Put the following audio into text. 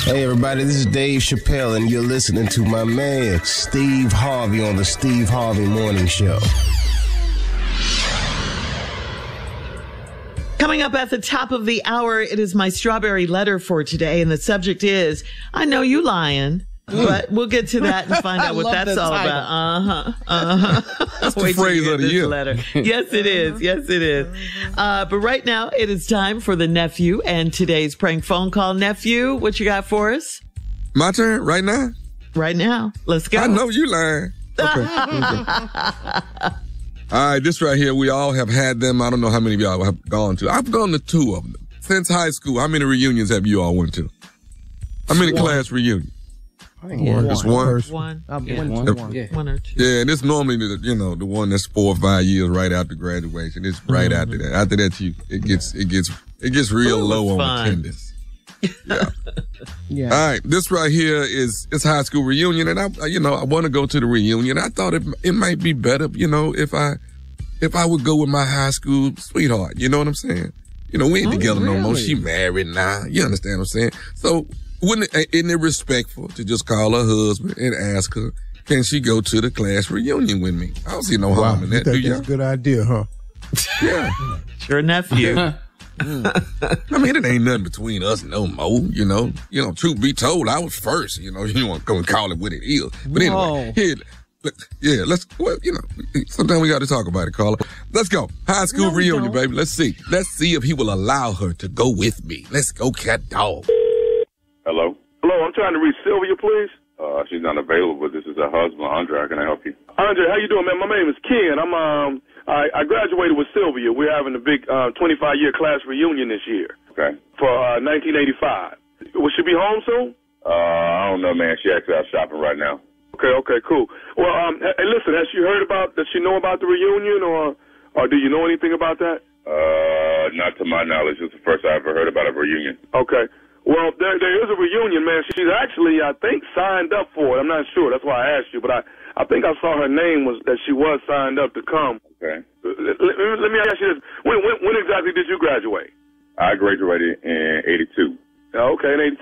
Hey everybody, this is Dave Chappelle and you're listening to my man Steve Harvey on the Steve Harvey Morning Show. Coming up at the top of the hour, it is my strawberry letter for today, and the subject is, I know you lying. But we'll get to that and find out what that's all about. That's the phrase of the year. Letter. Yes, it is. Yes, it is. But right now, it is time for the nephew and today's prank phone call. Nephew, what you got for us? My turn right now? Right now. Let's go. I know you lying. Okay. All right, this right here, we all have had them. I don't know how many of y'all have gone to. I've gone to 2 of them. Since high school, how many reunions have you all went to? How many class reunions? Just one? One. One or two. Yeah, and it's normally the one that's 4 or 5 years right after graduation. It's right after that. After that, it gets real low on attendance. Yeah. All right, this right here it's high school reunion, and I want to go to the reunion. I thought it might be better, if I would go with my high school sweetheart. You know what I'm saying? We ain't together no more. She married now. You understand what I'm saying? So. Isn't it respectful to just call her husband and ask her, can she go to the class reunion with me? I don't see no harm in that, do you? That's a good idea, huh? Yeah. Your nephew. I mean, it ain't nothing between us no more, Truth be told, I was first, You want to go and call it what it is. But anyway, sometimes we got to talk about it, Carla. Let's go. High school reunion, baby. Let's see. Let's see if he will allow her to go with me. Let's go, cat dog. Hello? Hello, I'm trying to reach Sylvia, please. She's not available. This is her husband, Andre. Can I help you? Andre, how you doing, man? My name is Ken. I graduated with Sylvia. We're having a big 25-year class reunion this year. Okay. For 1985. Will she be home soon? I don't know, man. She actually out shopping right now. Okay, cool. Well, hey, listen, does she know about the reunion, or do you know anything about that? Not to my knowledge. It's the first I ever heard about a reunion. Okay. Well, there is a reunion, man. She's actually, I think, signed up for it. I'm not sure. That's why I asked you. But I think I saw her name that she was signed up to come. Okay. Let me ask you this. When exactly did you graduate? I graduated in 82. Okay, in 82.